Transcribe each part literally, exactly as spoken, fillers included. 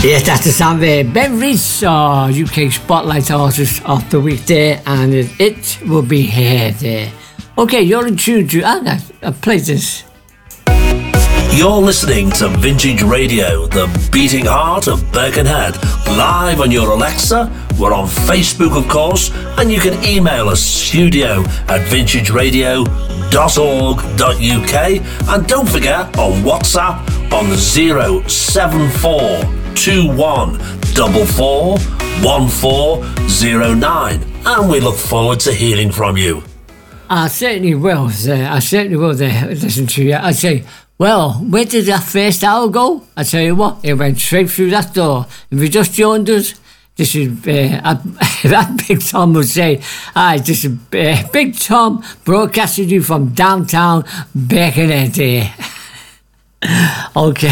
Yes, that's the sound there. Ben Rees, uh, U K Spotlight Artist of the Week there, and it, it will be here there. Okay, you're in tune to... I, I played this. You're listening to Vintage Radio, the beating heart of Birkenhead, live on your Alexa. We're on Facebook, of course, and you can email us studio at vintage radio dot org dot U K, and don't forget on WhatsApp on zero seven four two one four four one four zero nine, and we look forward to hearing from you. I certainly will. Uh, I certainly will uh, listen to you. I say, well, where did that first hour go? I tell you what, it went straight through that door. If you just joined us, this is, uh, that Big Tom would say, hi, this is uh, Big Tom broadcasting you from downtown Birkenhead there. Okay.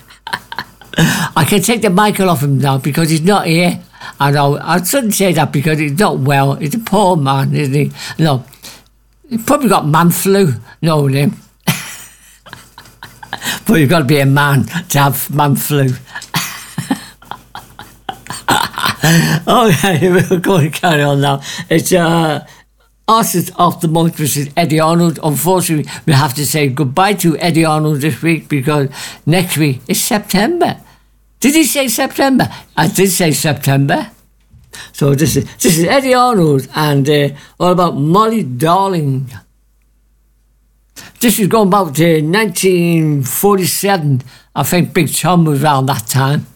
I can take the mic off him now because he's not here. I know, I shouldn't say that because he's not well. He's a poor man, isn't he? No, he's probably got man flu, knowing him. But you've got to be a man to have man flu. Okay, we're going to carry on now. It's uh, Artist of the Month, which is Eddie Arnold. Unfortunately, we have to say goodbye to Eddie Arnold this week because next week is September. Did he say September? I did say September. So this is this is Eddie Arnold and uh, all about Molly Darling. This is going back to nineteen forty-seven. I think Big Tom was around that time.